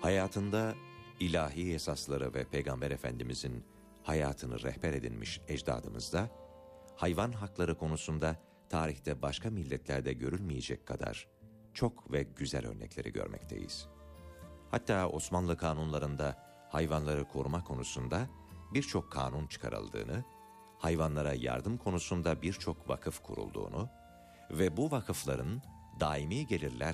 Hayatında ilahi esasları ve Peygamber Efendimizin hayatını rehber edinmiş ecdadımız da, hayvan hakları konusunda tarihte başka milletlerde görülmeyecek kadar çok ve güzel örnekleri görmekteyiz. Hatta Osmanlı kanunlarında hayvanları koruma konusunda birçok kanun çıkarıldığını, hayvanlara yardım konusunda birçok vakıf kurulduğunu ve bu vakıfların daimi gelirler